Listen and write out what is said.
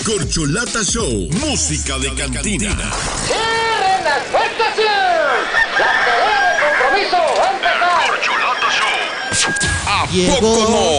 Corcholata Show, música de cantina. ¡Cierren la expectación! ¡La pelea de compromiso va a empezar! Corcholata Show. ¿A Llegó poco no?